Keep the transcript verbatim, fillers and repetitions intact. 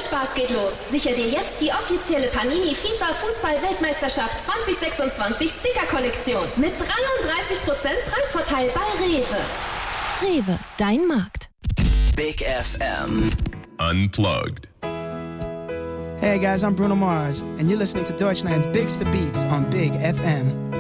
Spaß geht los. Sicher dir jetzt die offizielle Panini FIFA Fußball-Weltmeisterschaft zwanzig sechsundzwanzig Sticker-Kollektion mit dreiunddreißig Prozent Preisvorteil bei Rewe. Rewe, dein Markt. Big F M. Unplugged. Hey guys, I'm Bruno Mars, and you're listening to Deutschland's Biggest Beats on Big F M.